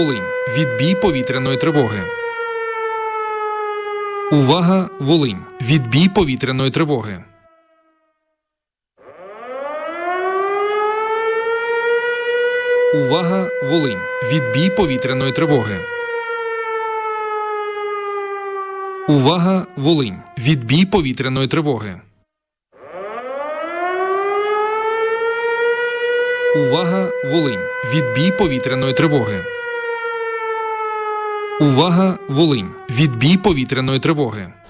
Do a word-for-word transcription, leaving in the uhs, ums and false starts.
Волинь. Відбій повітряної тривоги. Увага, Волинь. Відбій повітряної тривоги. Увага, Волинь. Відбій повітряної тривоги. Увага, Волинь. Відбій повітряної тривоги. Увага, Волинь. Відбій повітряної тривоги. Увага, Волинь. Відбій повітряної тривоги.